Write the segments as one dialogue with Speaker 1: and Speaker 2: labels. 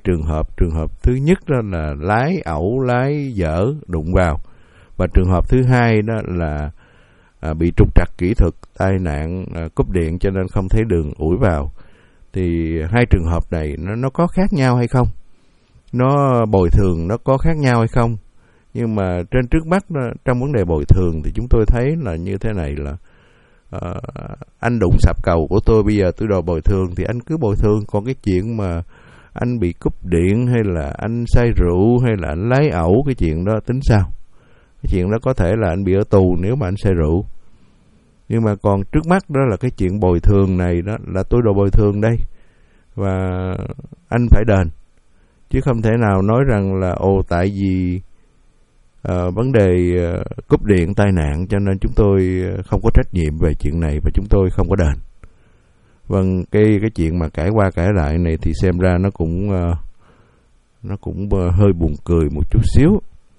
Speaker 1: trường hợp. Trường hợp thứ nhất đó là lái ẩu, lái dở đụng vào, và trường hợp thứ hai đó là bị trục trặc kỹ thuật, tai nạn, cúp điện cho nên không thấy đường ủi vào. Thì hai trường hợp này nó có khác nhau hay không? Nó bồi thường nó có khác nhau hay không? Nhưng mà trên trước mắt đó, trong vấn đề bồi thường thì chúng tôi thấy là như thế này là anh đụng sập cầu của tôi, bây giờ tôi đòi bồi thường thì anh cứ bồi thường. Còn cái chuyện mà anh bị cúp điện hay là anh say rượu hay là anh lái ẩu, cái chuyện đó tính sao? Cái chuyện đó có thể là anh bị ở tù nếu mà anh say rượu. Nhưng mà còn trước mắt đó là cái chuyện bồi thường này, đó là tôi đòi bồi thường đây và anh phải đền, chứ không thể nào nói rằng là tại vì vấn đề cúp điện tai nạn cho nên chúng tôi không có trách nhiệm về chuyện này và chúng tôi không có đền. Vâng, cái chuyện mà cãi qua cãi lại này thì xem ra nó cũng hơi buồn cười một chút xíu.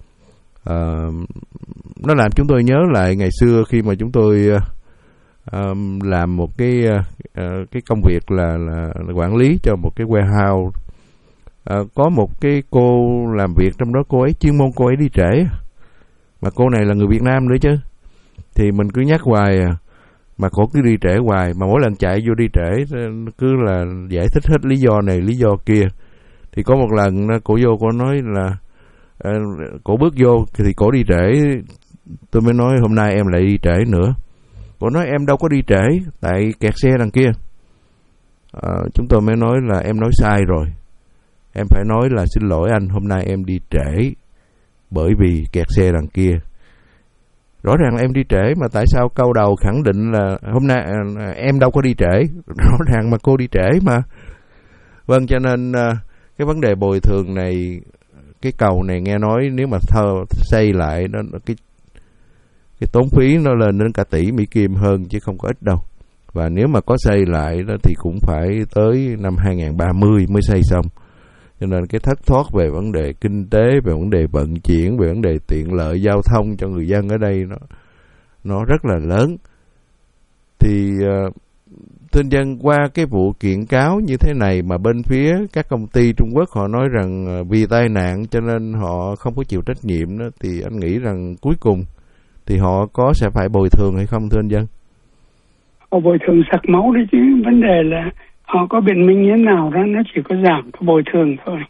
Speaker 1: Nó làm chúng tôi nhớ lại ngày xưa khi mà chúng tôi làm một cái công việc là quản lý cho một cái warehouse. Có một cái cô làm việc trong đó, cô ấy chuyên môn cô ấy đi trễ, mà cô này là người Việt Nam nữa chứ. Thì mình cứ nhắc hoài mà cô cứ đi trễ hoài, mà mỗi lần chạy vô đi trễ cứ là giải thích hết lý do này lý do kia. Thì có một lần cô vô cô nói là cô bước vô thì cô đi trễ. Tôi mới nói hôm nay em lại đi trễ nữa. Cô nói em đâu có đi trễ, tại kẹt xe đằng kia. Chúng tôi mới nói là em nói sai rồi, em phải nói là xin lỗi anh, hôm nay em đi trễ bởi vì kẹt xe đằng kia. Rõ ràng là em đi trễ, mà tại sao câu đầu khẳng định là hôm nay em đâu có đi trễ? Rõ ràng mà cô đi trễ mà. Vâng, cho nên cái vấn đề bồi thường này, cái cầu này nghe nói nếu mà xây lại cái tốn phí nó lên đến cả tỷ Mỹ Kim hơn chứ không có ít đâu. Và nếu mà có xây lại đó thì cũng phải tới năm 2030 mới xây xong. Cho nên cái thất thoát về vấn đề kinh tế, về vấn đề vận chuyển, về vấn đề tiện lợi giao thông cho người dân ở đây nó rất là lớn. Thì thưa anh Dân, qua cái vụ kiện cáo như thế này mà bên phía các công ty Trung Quốc họ nói rằng vì tai nạn cho nên họ không có chịu trách nhiệm đó, thì anh nghĩ rằng cuối cùng thì họ sẽ phải bồi thường hay không thưa anh Dân?
Speaker 2: Họ bồi thường sặc máu đấy chứ. Vấn đề là họ có biện minh như thế nào đó, nó chỉ có giảm có bồi thường thôi.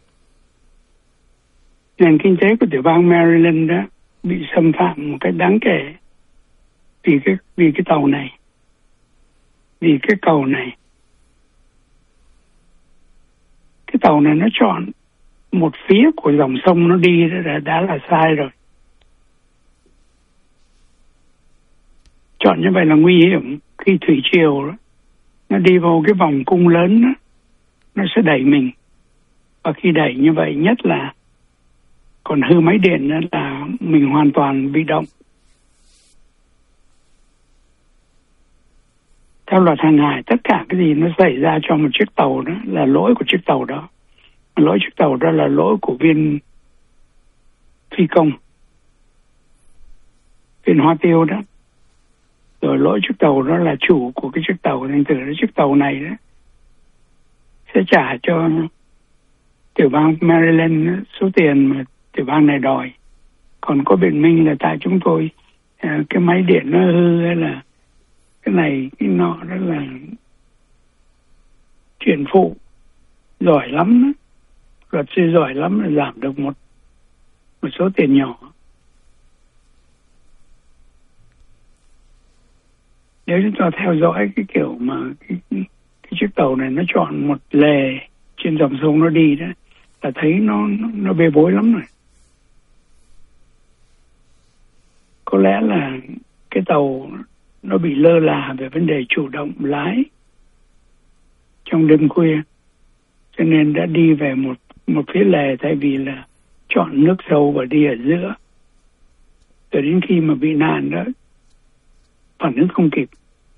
Speaker 2: Nền kinh tế của tiểu bang Maryland đó bị xâm phạm một cách đáng kể vì cái tàu này. Vì cái cầu này. Cái tàu này nó chọn một phía của dòng sông nó đi đã là sai rồi. Chọn như vậy là nguy hiểm. Khi thủy triều đó, nó đi vào cái vòng cung lớn đó, nó sẽ đẩy mình. Và khi đẩy như vậy, nhất là còn hư máy điện nữa là mình hoàn toàn bị động. Theo luật hàng hải, tất cả cái gì nó xảy ra cho một chiếc tàu đó là lỗi của chiếc tàu đó. Lỗi chiếc tàu đó là lỗi của viên phi công, viên hoa tiêu đó. Rồi lỗi chiếc tàu đó là chủ của cái chiếc tàu. Thành thử chiếc tàu này đó sẽ trả cho tiểu bang Maryland số tiền mà tiểu bang này đòi. Còn có biện minh là tại chúng tôi cái máy điện nó hư hay là cái này cái nọ, đó là chuyện phụ. Giỏi lắm đó. Luật sư giỏi lắm là giảm được một số tiền nhỏ. Nếu chúng ta theo dõi cái kiểu mà cái chiếc tàu này nó chọn một lề trên dòng sông nó đi đó, là thấy nó bê bối lắm rồi. Có lẽ là cái tàu nó bị lơ là về vấn đề chủ động lái trong đêm khuya, cho nên đã đi về một phía lề thay vì là chọn nước sâu và đi ở giữa. Rồi đến khi mà bị nạn đó, phản ứng không kịp.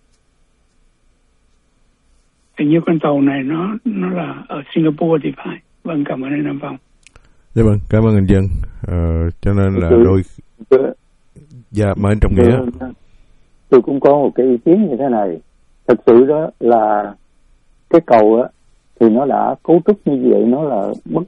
Speaker 2: Hình như con tàu này nó là ở Singapore thì phải. Vâng, cảm ơn anh Nam Phong.
Speaker 1: Dạ vâng, cảm ơn anh Dân. Cho nên là đôi... Dạ, mời anh Trọng Nghĩa.
Speaker 3: Tôi cũng có một cái ý kiến như thế này. Thật sự đó là cái cầu á thì nó đã cấu trúc như vậy, nó là bất